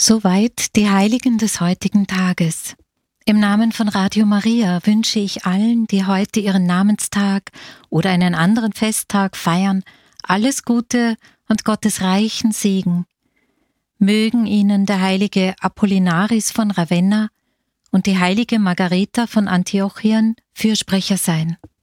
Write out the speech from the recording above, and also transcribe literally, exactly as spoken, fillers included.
Soweit die Heiligen des heutigen Tages. Im Namen von Radio Maria wünsche ich allen, die heute ihren Namenstag oder einen anderen Festtag feiern, alles Gute und Gottes reichen Segen. Mögen ihnen der heilige Apollinaris von Ravenna und die heilige Margareta von Antiochien Fürsprecher sein.